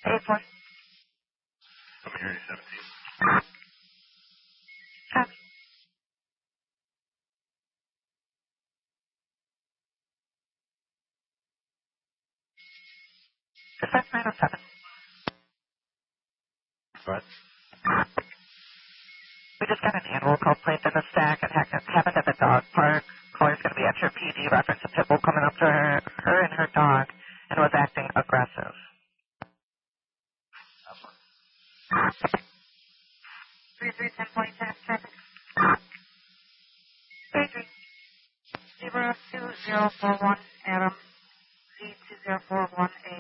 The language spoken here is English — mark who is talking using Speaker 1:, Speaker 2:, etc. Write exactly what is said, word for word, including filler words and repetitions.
Speaker 1: eight four.
Speaker 2: I'm hearing seventeen.
Speaker 1: Copy. Dispatch nine oh seven.
Speaker 2: What?
Speaker 1: We just got an animal complaint in the stack. It ha- happened at the dog park. Caller's going to be at your P D, reference a pit bull coming up to her, her and her dog, and was acting aggressive.
Speaker 3: three three ten point ten traffic.
Speaker 1: three three.
Speaker 3: zero two zero four one Adam Z two zero four one A